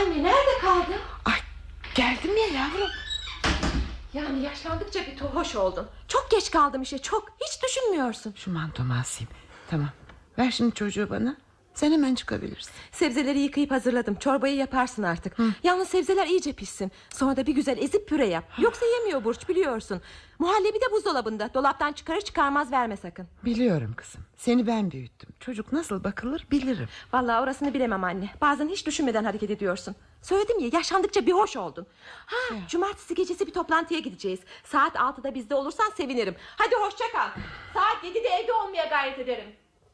Anne nerede kaldın? Ay, geldim ya yavrum. Yani yaşlandıkça bir hoş oldun. Çok geç kaldım işe, çok. Hiç düşünmüyorsun. Şu mantomu asayım. Tamam, ver şimdi çocuğu bana. Sen hemen çıkabilirsin. Sebzeleri yıkayıp hazırladım. Çorbayı yaparsın artık. Yalnız sebzeler iyice pişsin. Sonra da bir güzel ezip püre yap. Yoksa yemiyor Burç, biliyorsun. Muhallebi de buzdolabında. Dolaptan çıkarır çıkarmaz verme sakın. Biliyorum kızım. Seni ben büyüttüm. Çocuk nasıl bakılır bilirim. Vallahi orasını bilemem anne. Bazen hiç düşünmeden hareket ediyorsun. Söyledim ya, yaşlandıkça bir hoş oldun. Cumartesi gecesi bir toplantıya gideceğiz. Saat 6'da bizde olursan sevinirim. Hadi hoşça kal. Saat 7'de evde olmaya gayret ederim.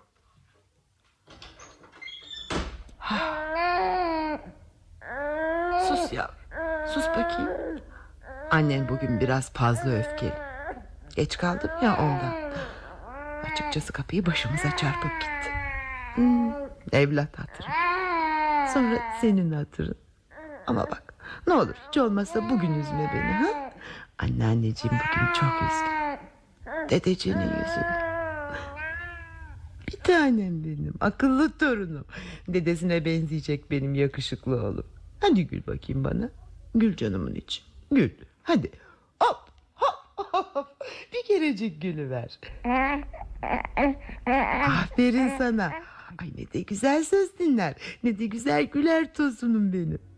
Sus ya. Sus bakayım. Annen bugün biraz fazla öfkeli. Geç kaldım ya ondan. Açıkçası kapıyı başımıza çarpıp gitti. Evlat hatırı. Sonra senin hatırın. Ama bak, ne olur hiç olmazsa bugün üzme beni, ha? Anneanneciğim bugün çok üzgün. Dedeciğinin yüzünden. Bir tanem benim, akıllı torunum. Dedesine benzeyecek benim yakışıklı oğlum. Hadi gül bakayım bana. Gül canımın için. Gül. Hadi. Hop hop hop. Bir kerecik gülüver. Aferin sana. Ay ne de güzel söz dinler. Ne de güzel güler tosunum benim.